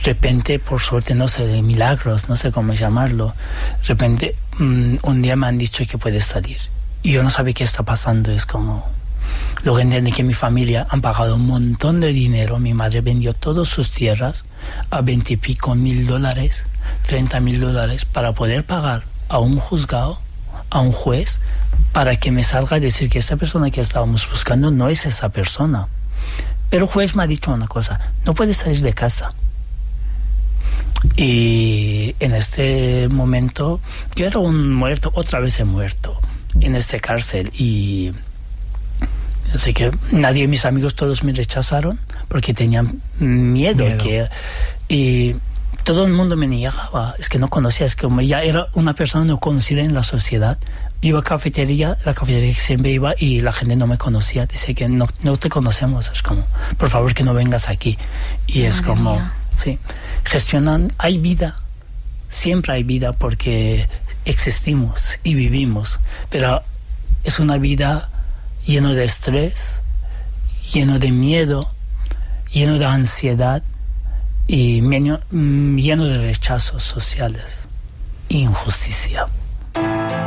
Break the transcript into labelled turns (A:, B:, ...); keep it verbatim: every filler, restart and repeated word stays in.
A: De repente, por suerte, no sé, de milagros, no sé cómo llamarlo, de repente um, un día me han dicho que puedes salir. Y yo no sabía qué está pasando, es como... Luego entendí que mi familia han pagado un montón de dinero, mi madre vendió todas sus tierras a veintipico mil dólares, treinta mil dólares, para poder pagar a un juzgado, a un juez, para que me salga a decir que esta persona que estábamos buscando no es esa persona. Pero el juez me ha dicho una cosa, no puedes salir de casa. Y en este momento yo era un muerto, otra vez he muerto en esta cárcel, y así que nadie de mis amigos, todos me rechazaron porque tenían miedo, miedo. Que, y todo el mundo me negaba, es que no conocía, es que como ya era una persona no conocida en la sociedad. Iba a cafetería, la cafetería que siempre iba, y la gente no me conocía, dice que no, no te conocemos, es como, por favor que no vengas aquí. Y es Madre como, mía. Sí, gestionan, hay vida, siempre hay vida porque existimos y vivimos, pero es una vida lleno de estrés, lleno de miedo, lleno de ansiedad y lleno, lleno de rechazos sociales e injusticia.